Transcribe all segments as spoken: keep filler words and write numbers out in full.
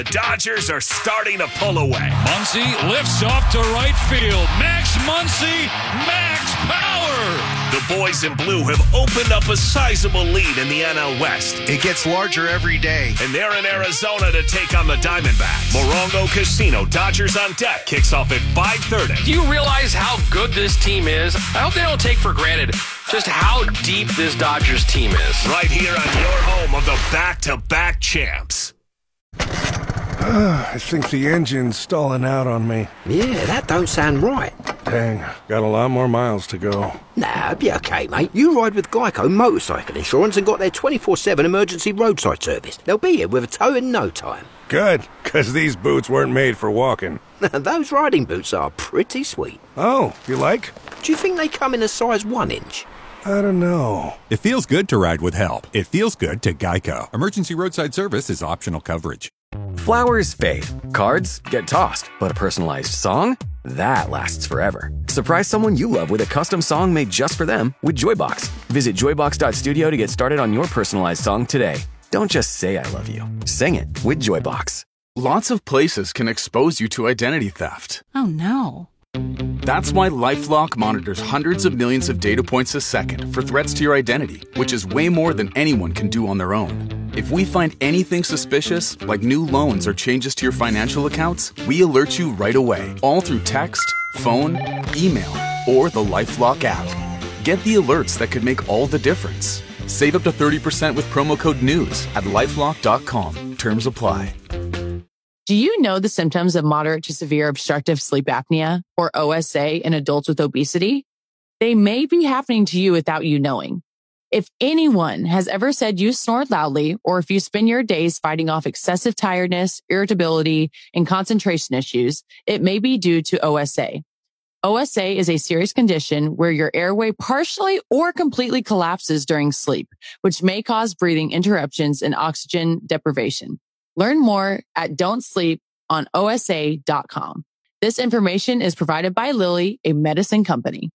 The Dodgers are starting to pull away. Muncy lifts off to right field. Max Muncy, max power! The boys in blue have opened up a sizable lead in the N L West. It gets larger every day. And they're in Arizona to take on the Diamondbacks. Morongo Casino, Dodgers on deck, kicks off at five thirty. Do you realize how good this team is? I hope they don't take for granted just how deep this Dodgers team is. Right here on your home of the back-to-back champs. I think the engine's stalling out on me. Yeah, that don't sound right. Dang, got a lot more miles to go. Nah, be okay, mate. You ride with Geico Motorcycle Insurance and got their twenty-four seven emergency roadside service. They'll be here with a tow in no time. Good, because these boots weren't made for walking. Those riding boots are pretty sweet. Oh, you like? Do you think they come in a size one inch? I don't know. It feels good to ride with help. It feels good to Geico. Emergency roadside service is optional coverage. Flowers fade. Cards get tossed. But a personalized song? That lasts forever. Surprise someone you love with a custom song made just for them with Joybox. Visit joybox dot studio to get started on your personalized song today. Don't just say I love you. Sing it with Joybox. Lots of places can expose you to identity theft. Oh, no. That's why LifeLock monitors hundreds of millions of data points a second for threats to your identity, which is way more than anyone can do on their own. If we find anything suspicious, like new loans or changes to your financial accounts, we alert you right away, all through text, phone, email, or the LifeLock app. Get the alerts that could make all the difference. Save up to thirty percent with promo code NEWS at lifelock dot com. Terms apply. Do you know the symptoms of moderate to severe obstructive sleep apnea, or O S A, in adults with obesity? They may be happening to you without you knowing. If anyone has ever said you snore loudly, or if you spend your days fighting off excessive tiredness, irritability, and concentration issues, it may be due to O S A. O S A is a serious condition where your airway partially or completely collapses during sleep, which may cause breathing interruptions and oxygen deprivation. Learn more at don't sleep on O S A dot com. This information is provided by Lilly, a medicine company.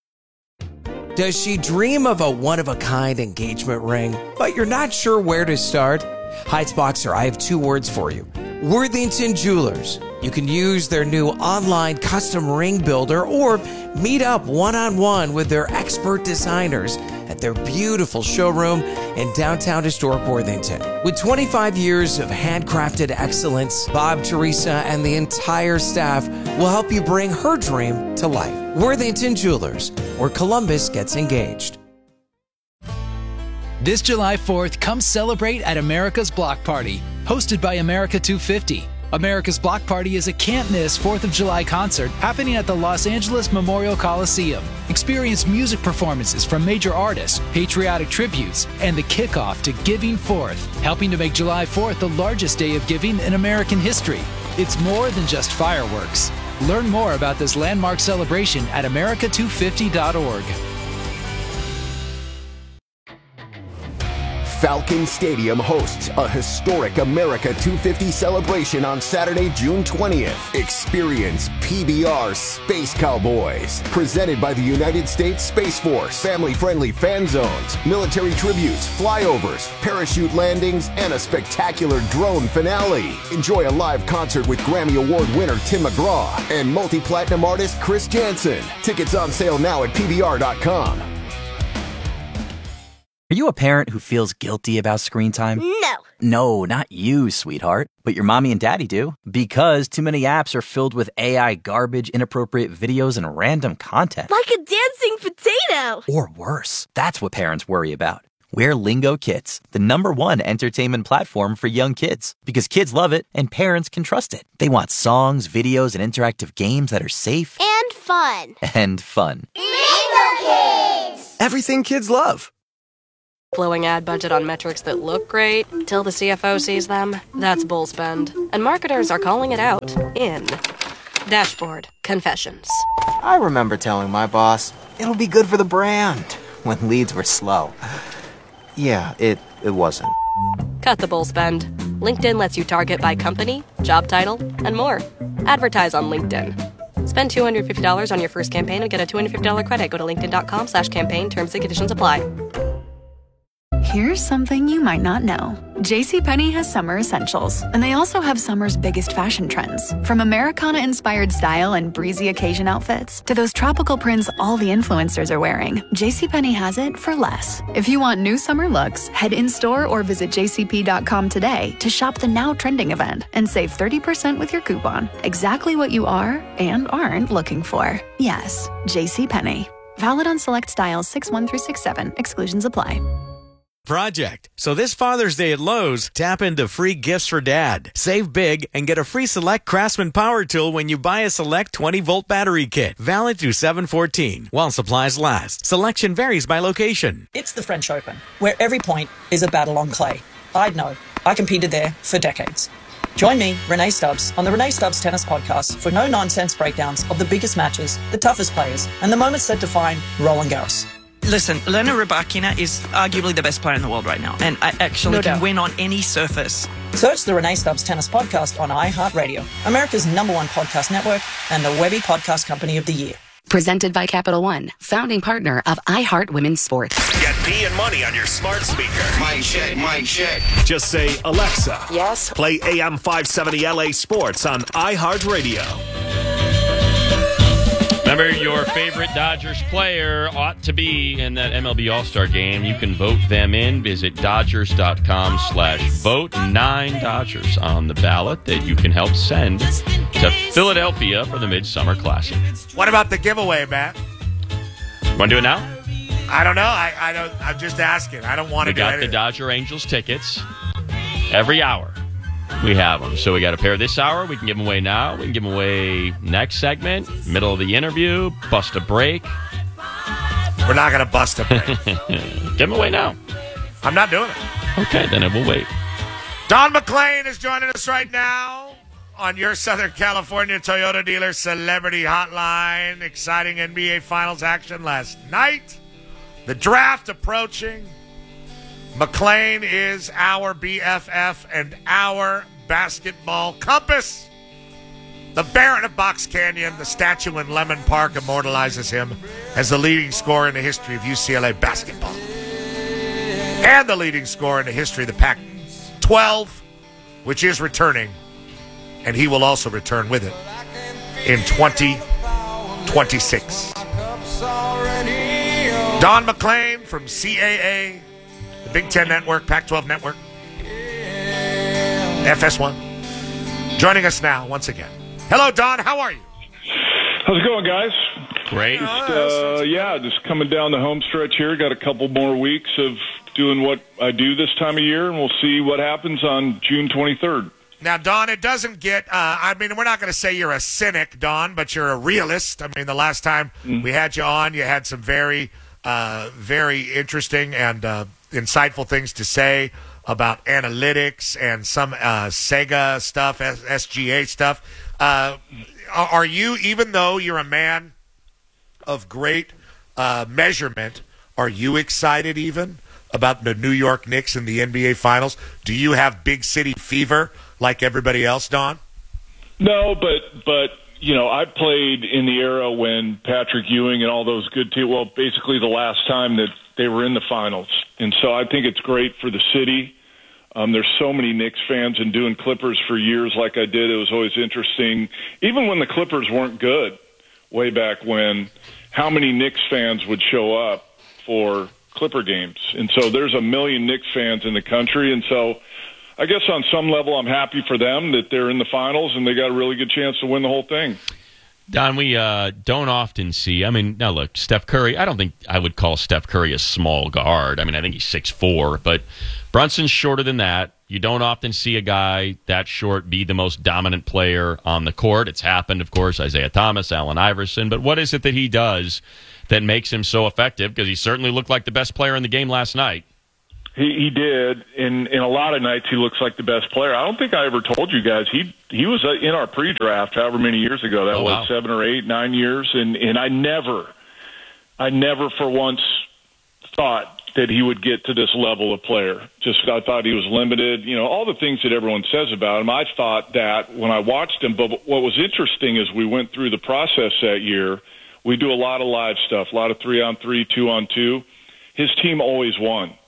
Does she dream of a one-of-a-kind engagement ring, but you're not sure where to start? Heights-Boxer, I have two words for you. Worthington Jewelers. You can use their new online custom ring builder or meet up one-on-one with their expert designers at their beautiful showroom in downtown historic Worthington. With twenty-five years of handcrafted excellence, Bob, Teresa, and the entire staff will help you bring her dream to life. Worthington Jewelers, where Columbus gets engaged. This July fourth, come celebrate at America's Block Party, hosted by America two fifty. America's Block Party is a can't-miss fourth of July concert happening at the Los Angeles Memorial Coliseum. Experience music performances from major artists, patriotic tributes, and the kickoff to Giving Fourth, helping to make July fourth the largest day of giving in American history. It's more than just fireworks. Learn more about this landmark celebration at america two fifty dot org. Falcon Stadium hosts a historic America two fifty celebration on Saturday, June twentieth. Experience P B R Space Cowboys, presented by the United States Space Force. Family-friendly fan zones, military tributes, flyovers, parachute landings, and a spectacular drone finale. Enjoy a live concert with Grammy Award winner Tim McGraw and multi-platinum artist Chris Jansen. Tickets on sale now at P B R dot com. Are you a parent who feels guilty about screen time? No. No, not you, sweetheart. But your mommy and daddy do. Because too many apps are filled with A I garbage, inappropriate videos, and random content. Like a dancing potato. Or worse. That's what parents worry about. We're Lingo Kids, the number one entertainment platform for young kids. Because kids love it and parents can trust it. They want songs, videos, and interactive games that are safe. And fun. And fun. Lingo Kids! Everything kids love. Blowing ad budget on metrics that look great till the C F O sees them. That's bull spend. And marketers are calling it out in Dashboard Confessions. I remember telling my boss, it'll be good for the brand, when leads were slow. Yeah, it, it wasn't. Cut the bull spend. LinkedIn lets you target by company, job title, and more. Advertise on LinkedIn. Spend two hundred fifty dollars on your first campaign and get a two hundred fifty dollars credit. Go to linkedin dot com slash campaign. Terms and conditions apply. Here's something you might not know. JCPenney has summer essentials, and they also have summer's biggest fashion trends. From Americana-inspired style and breezy occasion outfits to those tropical prints all the influencers are wearing, JCPenney has it for less. If you want new summer looks, head in-store or visit j c p dot com today to shop the now trending event and save thirty percent with your coupon. Exactly what you are and aren't looking for. Yes, JCPenney. Valid on select styles six one through six seven. Exclusions apply. Project. So this Father's Day at Lowe's, tap into free gifts for Dad. Save big and get a free Select Craftsman power tool when you buy a Select twenty volt battery kit. Valid through seven fourteen while supplies last. Selection varies by location. It's the French Open, where every point is a battle on clay. I'd know. I competed there for decades. Join me, Renee Stubbs, on the Renee Stubbs Tennis Podcast for no-nonsense breakdowns of the biggest matches, the toughest players, and the moments that define Roland Garros. Listen, Elena Rybakina is arguably the best player in the world right now, and I actually No can doubt. win on any surface. Search the Renee Stubbs Tennis Podcast on iHeartRadio, America's number one podcast network and the Webby Podcast Company of the Year. Presented by Capital One, founding partner of iHeart Women's Sports. Get P and Money on your smart speaker. Mic check, mic check. Just say, Alexa. Yes. Play A M five seventy L A Sports on iHeartRadio. Remember, your favorite Dodgers player ought to be in that M L B All-Star game. You can vote them in. Visit Dodgers.com slash vote. Nine Dodgers on the ballot that you can help send to Philadelphia for the Midsummer Classic. What about the giveaway, Matt? Want to do it now? I don't know. I, I don't. I'm just asking. I don't want to We do got anything. the Dodger Angels tickets. Every hour we have them. So we got a pair this hour. We can give them away now. We can give them away next segment, middle of the interview, bust a break. We're not going to bust a break. Give them away now. I'm not doing it. Okay, then it will wait. Don McClain is joining us right now on your Southern California Toyota dealer celebrity hotline. Exciting N B A Finals action last night. The draft approaching. McClain is our B F F and our basketball compass. The Baron of Box Canyon, the statue in Lemon Park immortalizes him as the leading scorer in the history of U C L A basketball. And the leading scorer in the history of the Pac twelve, which is returning. And he will also return with it in twenty twenty-six. Don McClain from C A A, the Big Ten Network, Pac twelve Network, F S one, joining us now once again. Hello, Don. How are you? How's it going, guys? Great. Just, uh, yeah, just coming down the home stretch here. Got a couple more weeks of doing what I do this time of year, and we'll see what happens on June twenty-third. Now, Don, it doesn't get, uh, I mean, we're not going to say you're a cynic, Don, but you're a realist. I mean, the last time mm. we had you on, you had some very, uh, very interesting and uh, insightful things to say about analytics and some uh, Sega stuff, S G A stuff. Uh, are you, even though you're a man of great uh, measurement, are you excited even about the New York Knicks in the N B A Finals? Do you have big city fever like everybody else, Don? No, but but you know, I played in the era when Patrick Ewing and all those good teams. Well, basically the last time that they were in the finals, and so I think it's great for the city. Um, there's so many Knicks fans, and doing Clippers for years like I did, it was always interesting. Even when the Clippers weren't good, way back when, how many Knicks fans would show up for Clipper games? And so there's a million Knicks fans in the country, and so I guess on some level I'm happy for them that they're in the finals and they got a really good chance to win the whole thing. Don, we uh, don't often see, I mean, now look, Steph Curry, I don't think I would call Steph Curry a small guard. I mean, I think he's six foot four, but Brunson's shorter than that. You don't often see a guy that short be the most dominant player on the court. It's happened, of course, Isaiah Thomas, Allen Iverson, but what is it that he does that makes him so effective? Because he certainly looked like the best player in the game last night. He, he did. In in a lot of nights, he looks like the best player. I don't think I ever told you guys he he was in our pre-draft however many years ago. That oh, was wow. seven or eight, nine years, and and I never, I never for once thought that he would get to this level of player. Just I thought he was limited. You know, all the things that everyone says about him. I thought that when I watched him. But what was interesting is we went through the process that year. We do a lot of live stuff, a lot of three on three, two on two. His team always won.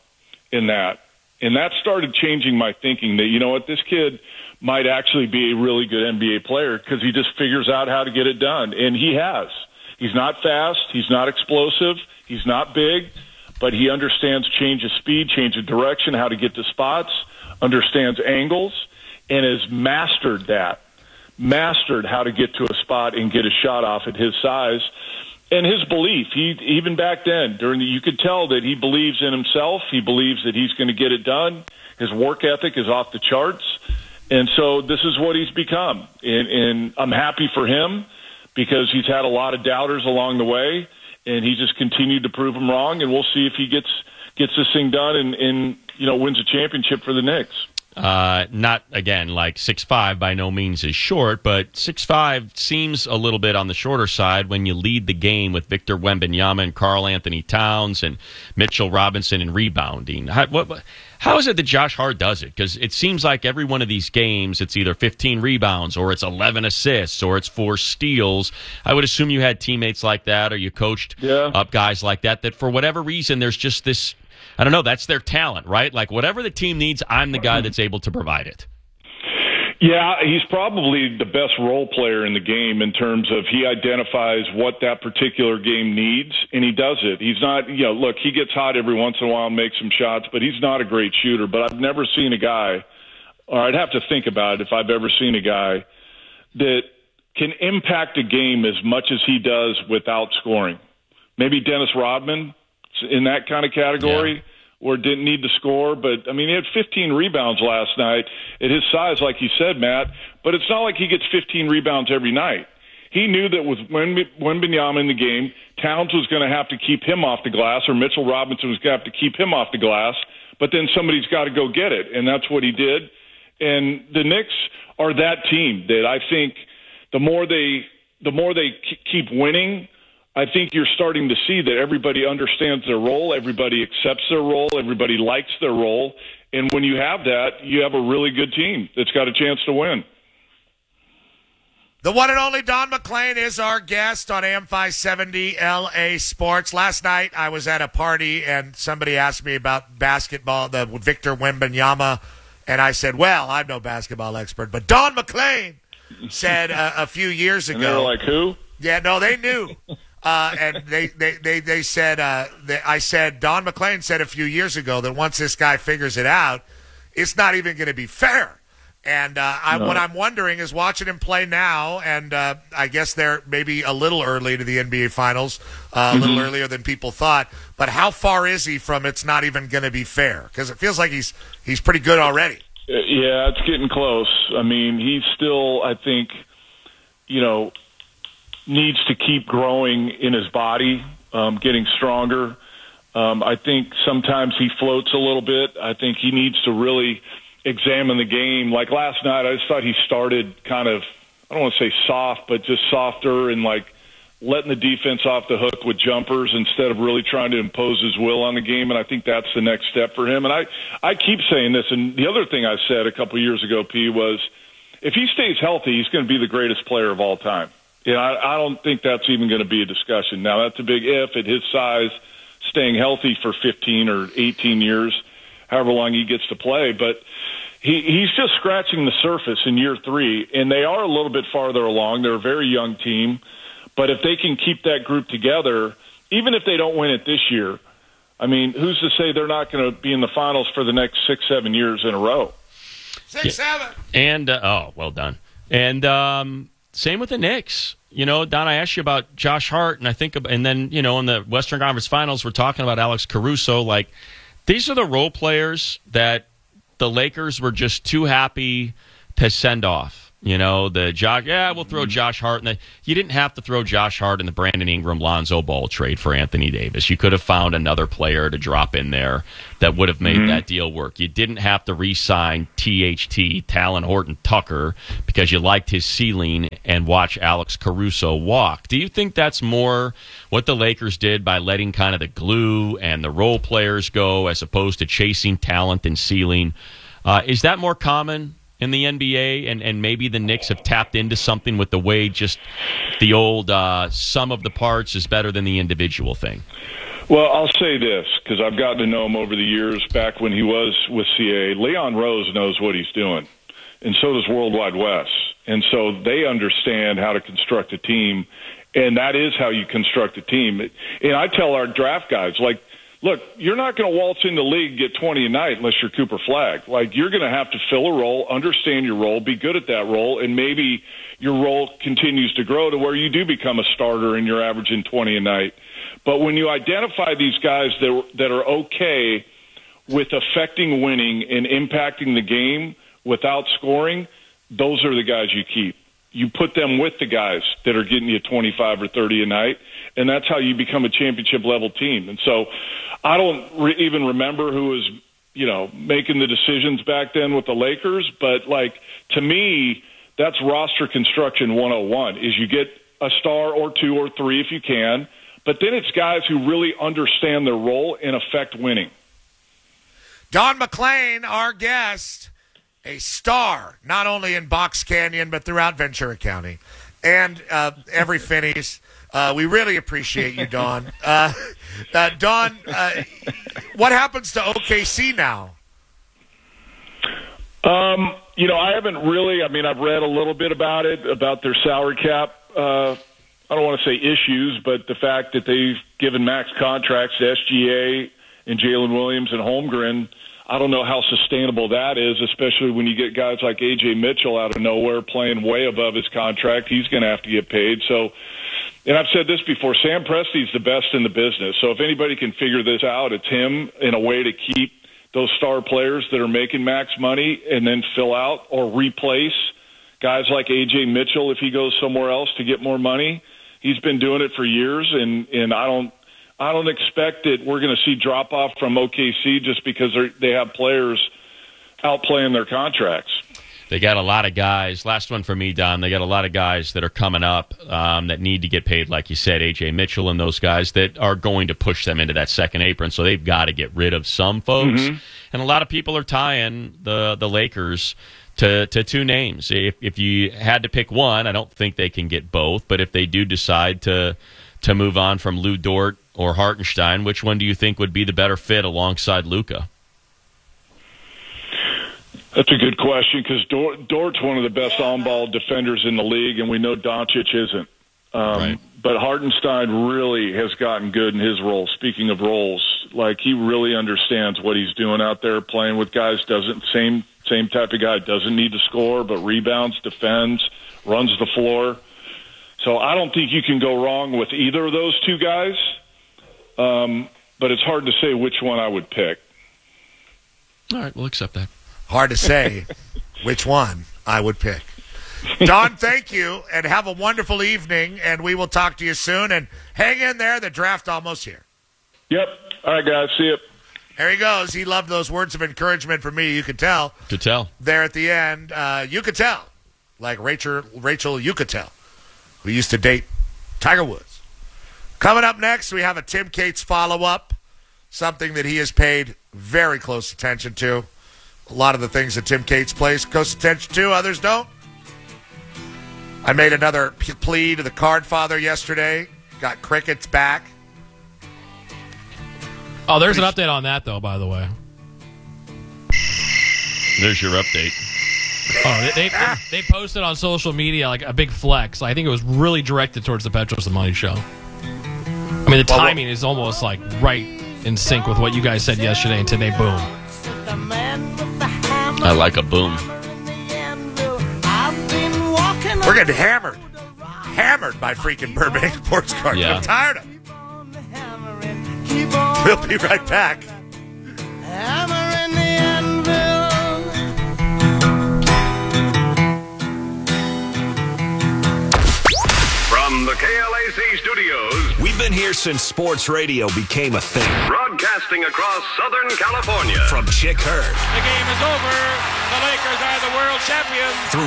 in that. And that started changing my thinking that, you know what, this kid might actually be a really good N B A player because he just figures out how to get it done. And he has. He's not fast. He's not explosive. He's not big. But he understands change of speed, change of direction, how to get to spots, understands angles, and has mastered that, mastered how to get to a spot and get a shot off at his size. And his belief, he even back then, during the, you could tell that he believes in himself. He believes that he's going to get it done. His work ethic is off the charts. And so this is what he's become. And, and I'm happy for him because he's had a lot of doubters along the way. And he just continued to prove them wrong, and we'll see if he gets gets this thing done and, and you know wins a championship for the Knicks. Uh, not, again, like six five by no means is short, but six five seems a little bit on the shorter side when you lead the game with Victor Wembanyama and Karl Anthony Towns and Mitchell Robinson in rebounding. How, what, how is it that Josh Hart does it? Because it seems like every one of these games, it's either fifteen rebounds or it's eleven assists or it's four steals. I would assume you had teammates like that or you coached yeah. up guys like that, that for whatever reason there's just this, I don't know, that's their talent, right? Like whatever the team needs, I'm the guy that's able to provide it. Yeah, he's probably the best role player in the game in terms of he identifies what that particular game needs, and he does it. He's not, you know, look, he gets hot every once in a while and makes some shots, but he's not a great shooter. But I've never seen a guy, or I'd have to think about it if I've ever seen a guy that can impact a game as much as he does without scoring. Maybe Dennis Rodman in that kind of category. Yeah. Or didn't need to score, but, I mean, he had fifteen rebounds last night at his size, like you said, Matt, but it's not like he gets fifteen rebounds every night. He knew that with Wembanyama in the game, Towns was going to have to keep him off the glass, or Mitchell Robinson was going to have to keep him off the glass, but then somebody's got to go get it, and that's what he did. And the Knicks are that team that I think the more they, the more they keep winning, I think you're starting to see that everybody understands their role, everybody accepts their role, everybody likes their role, and when you have that, you have a really good team that's got a chance to win. The one and only Don McClain is our guest on A M five seventy L A Sports. Last night I was at a party and somebody asked me about basketball, the Victor Wembanyama, and I said, well, I'm no basketball expert, but Don McClain said uh, a few years ago. And they were like, who? Yeah, no, they knew. Uh, and they, they, they, they said, uh, they, I said, Don McClain said a few years ago that once this guy figures it out, it's not even going to be fair. And uh, I, no. what I'm wondering is watching him play now, and uh, I guess they're maybe a little early to the N B A Finals, uh, a mm-hmm. little earlier than people thought, but how far is he from it's not even going to be fair? Because it feels like he's he's pretty good already. Yeah, it's getting close. I mean, he's still, I think, you know, needs to keep growing in his body, um, getting stronger. Um, I think sometimes he floats a little bit. I think he needs to really examine the game. Like last night, I just thought he started kind of, I don't want to say soft, but just softer and like letting the defense off the hook with jumpers instead of really trying to impose his will on the game. And I think that's the next step for him. And I, I keep saying this. And the other thing I said a couple years ago, P, was if he stays healthy, he's going to be the greatest player of all time. Yeah, I, I don't think that's even going to be a discussion. Now, that's a big if at his size, staying healthy for fifteen or eighteen years, however long he gets to play. But he, he's just scratching the surface in year three, and they are a little bit farther along. They're a very young team. But if they can keep that group together, even if they don't win it this year, I mean, who's to say they're not going to be in the finals for the next six, seven years in a row? Six, yeah. seven. And, uh, oh, well done. And, um, same with the Knicks. You know, Don, I asked you about Josh Hart, and I think, and then, you know, in the Western Conference Finals, we're talking about Alex Caruso. Like, these are the role players that the Lakers were just too happy to send off. You know, the Josh, yeah, we'll throw Josh Hart in the. You didn't have to throw Josh Hart in the Brandon Ingram, Lonzo Ball trade for Anthony Davis. You could have found another player to drop in there that would have made mm-hmm. that deal work. You didn't have to re-sign T H T, Talon Horton Tucker, because you liked his ceiling and watch Alex Caruso walk. Do you think that's more what the Lakers did by letting kind of the glue and the role players go as opposed to chasing talent and ceiling? Uh, is that more common in the N B A, and, and maybe the Knicks have tapped into something with the way just the old uh, sum of the parts is better than the individual thing? Well, I'll say this, because I've gotten to know him over the years, back when he was with C A A. Leon Rose knows what he's doing, and so does Worldwide West. And so they understand how to construct a team, and that is how you construct a team. And I tell our draft guys, like, look, you're not going to waltz in the league and get twenty a night unless you're Cooper Flagg. Like, you're going to have to fill a role, understand your role, be good at that role, and maybe your role continues to grow to where you do become a starter and you're averaging twenty a night. But when you identify these guys that, that are okay with affecting winning and impacting the game without scoring, those are the guys you keep. You put them with the guys that are getting you twenty-five or thirty a night, and that's how you become a championship-level team. And so I don't re- even remember who was, you know, making the decisions back then with the Lakers, but, like, to me, that's roster construction one oh one, is you get a star or two or three if you can, but then it's guys who really understand their role and affect winning. Don McClain, our guest, a star, not only in Box Canyon, but throughout Ventura County and uh, every Finney's. Uh, we really appreciate you, Don. Uh, uh, Don, uh, what happens to O K C now? Um, you know, I haven't really, I mean, I've read a little bit about it, about their salary cap. Uh, I don't want to say issues, but the fact that they've given max contracts to S G A and Jalen Williams and Holmgren, I don't know how sustainable that is, especially when you get guys like A J Mitchell out of nowhere playing way above his contract. He's going to have to get paid. So, and I've said this before, Sam Presti's the best in the business. So if anybody can figure this out, it's him, in a way to keep those star players that are making max money and then fill out or replace guys like A J Mitchell if he goes somewhere else to get more money. He's been doing it for years, and, and I don't I don't expect that we're going to see drop-off from O K C just because they have players outplaying their contracts. They got a lot of guys. Last one for me, Don. They got a lot of guys that are coming up um, that need to get paid, like you said, A J Mitchell and those guys that are going to push them into that second apron. So they've got to get rid of some folks. Mm-hmm. And a lot of people are tying the, the Lakers to, to two names. If, if you had to pick one, I don't think they can get both. But if they do decide to to move on from Lou Dort or Hartenstein, which one do you think would be the better fit alongside Luka? That's a good question, because Dort, Dort's one of the best on-ball defenders in the league, and we know Doncic isn't. Um, right. But Hartenstein really has gotten good in his role. Speaking of roles, like, he really understands what he's doing out there, playing with guys. Doesn't same same type of guy. Doesn't need to score, but rebounds, defends, runs the floor. So I don't think you can go wrong with either of those two guys. Um, but it's hard to say which one I would pick. All right, we'll accept that. Hard to say which one I would pick. Don, thank you, and have a wonderful evening, and we will talk to you soon. And hang in there, the draft almost here. Yep. All right, guys, see you. There he goes. He loved those words of encouragement from me. You could tell. Could tell. There at the end, uh, you could tell. Like Rachel, Rachel, you could tell, who used to date Tiger Woods. Coming up next, we have a Tim Cates follow-up, something that he has paid very close attention to. A lot of the things that Tim Cates plays close attention to, others don't. I made another p- plea to the card father yesterday. Got crickets back. Oh, there's Pretty an update on that, though, by the way. There's your update. Oh, they, they, they posted on social media like a big flex. I think it was really directed towards the Petros and Money show. I mean, the timing is almost like right in sync with what you guys said yesterday, and today, boom. I like a boom. We're getting hammered. Hammered by freaking Burbank Sports Cards. Yeah. I'm tired of it. We'll be right back. From the K L A C studios, we've been here since sports radio became a thing. Broadcasting across Southern California. From Chick Hearn. The game is over. The Lakers are the world champions. Through